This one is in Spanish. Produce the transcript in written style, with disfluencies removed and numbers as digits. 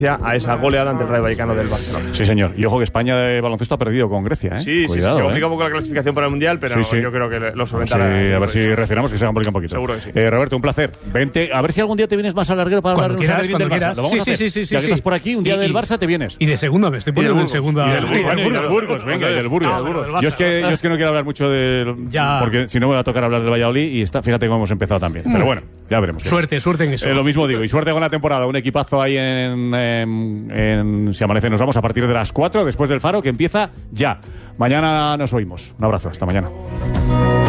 a esa goleada ante el Rayo Vallecano del Barcelona. Sí, señor. Y ojo que España de baloncesto ha perdido con Grecia, ¿eh? Sí, Cuidado, se complica un poco la clasificación para el Mundial, pero yo creo que lo solventará. Sí, a ver si reaccionamos, que se complica un poquito. Seguro que sí. Roberto, un placer. Vente, a ver si algún día te vienes más al larguero para hablar quieras, bien del Barça. ¿Lo vamos a hacer? Sí. Ya que estás por aquí, un día del Barça te vienes. Y de segunda, me estoy poniendo en segunda. Y del Burgos, venga, y del Burgos. Yo es que no quiero hablar mucho del... Porque si no me va a tocar hablar del Valladolid y fíjate cómo hemos empezado también. Pero bueno, ya veremos. Suerte en eso. Lo mismo digo, y suerte con la temporada. Un equipazo ahí en Si Amanece. Nos vamos a partir de las 4, después del Faro, que empieza ya. Mañana nos oímos. Un abrazo, hasta mañana.